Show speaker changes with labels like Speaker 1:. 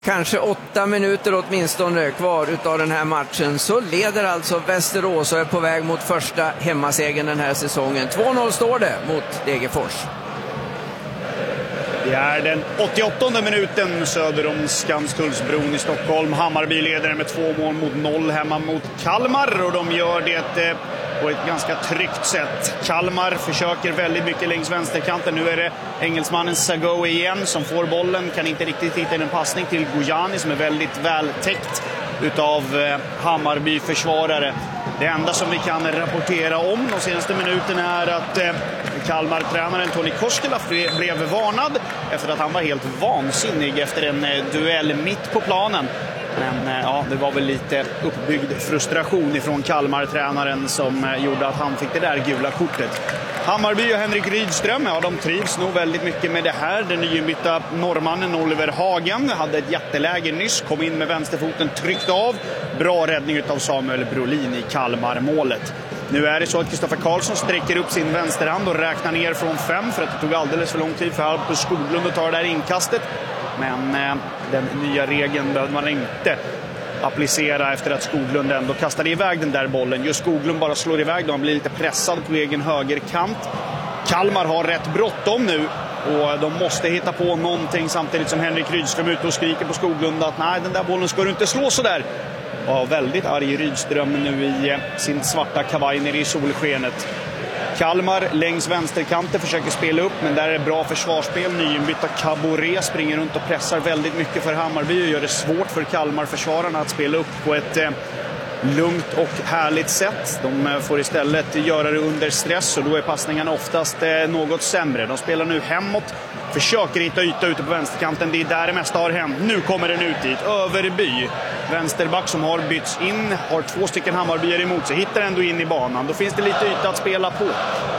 Speaker 1: Kanske 8 minuter åtminstone kvar utav den här matchen, så leder alltså Västerås och är på väg mot första hemmasegern den här säsongen. 2-0 står det mot Degerfors.
Speaker 2: Det är den 88:e minuten söder om Skanstullsbron i Stockholm. Hammarby leder med 2 mål mot 0 hemma mot Kalmar, och de gör det på ett ganska tryggt sätt. Kalmar försöker väldigt mycket längs vänsterkanten. Nu är det engelsmannen Sago igen som får bollen. Kan inte riktigt hitta en passning till Gojani som är väldigt vältäckt utav Hammarby-försvarare. Det enda som vi kan rapportera om de senaste minuterna är att Kalmar-tränaren Toni Koskela blev varnad efter att han var helt vansinnig efter en duell mitt på planen. Men ja, det var väl lite uppbyggd frustration ifrån Kalmar-tränaren som gjorde att han fick det där gula kortet. Hammarby och Henrik Rydström, ja, de trivs nog väldigt mycket med det här. Den nyinbytta norrmannen Oliver Hagen hade ett jätteläge nyss, kom in med vänsterfoten, tryckt av. Bra räddning av Samuel Brolin i Kalmar-målet. Nu är det så att Kristoffer Karlsson sträcker upp sin vänsterhand och räknar ner från 5 för att det tog alldeles för lång tid för Hampus Skoglund att ta det där inkastet. Men den nya regeln behövde man inte applicera efter att Skoglund ändå kastade iväg den där bollen. Just Skoglund bara slår iväg då, han blir lite pressad på egen högerkant. Kalmar har rätt bråttom nu och de måste hitta på någonting, samtidigt som Henrik Rydström ute och skriker på Skoglund att nej, den där bollen ska du inte slå så där. Och väldigt arg Rydström nu i sin svarta kavaj nere i solskenet. Kalmar längs vänsterkanten försöker spela upp, men där är det bra försvarsspel. Nyinbytta Caboret springer runt och pressar väldigt mycket för Hammarby och gör det svårt för Kalmar-försvararna att spela upp på ett lugnt och härligt sätt. De får istället göra det under stress, och då är passningarna oftast något sämre. De spelar nu hemåt, försöker hitta yta ute på vänsterkanten. Det är där det mesta har hänt. Nu kommer den ut dit. Överby, vänsterback som har bytts in, har 2 stycken Hammarbyare emot sig, hittar ändå in i banan. Då finns det lite yta att spela på.